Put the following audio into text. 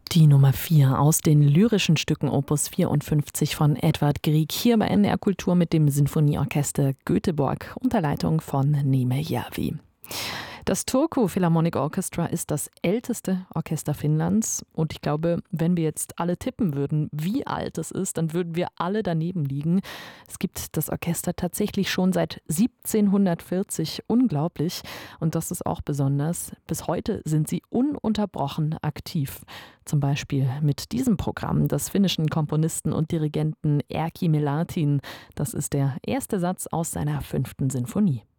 Die Nummer 4 aus den lyrischen Stücken Opus 54 von Edvard Grieg hier bei NDR Kultur mit dem Sinfonieorchester Göteborg unter Leitung von Neeme Järvi. Das Turku Philharmonic Orchestra ist das älteste Orchester Finnlands und ich glaube, wenn wir jetzt alle tippen würden, wie alt es ist, dann würden wir alle daneben liegen. Es gibt das Orchester tatsächlich schon seit 1740, unglaublich, und das ist auch besonders. Bis heute sind sie ununterbrochen aktiv. Zum Beispiel mit diesem Programm des finnischen Komponisten und Dirigenten Erkki Melatin. Das ist der erste Satz aus seiner 5. Sinfonie.